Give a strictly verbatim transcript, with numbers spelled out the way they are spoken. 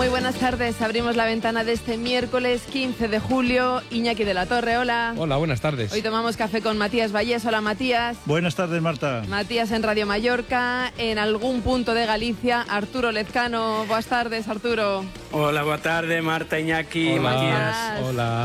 Muy buenas tardes. Abrimos la ventana de este miércoles quince de julio. Iñaki de la Torre, hola. Hola, buenas tardes. Hoy tomamos café con Matías Vallés. Hola, Matías. Buenas tardes, Marta. Matías en Radio Mallorca. En algún punto de Galicia, Arturo Lezcano. Buenas tardes, Arturo. Hola, buenas tardes, Marta, Iñaki, Hola. Matías. Hola.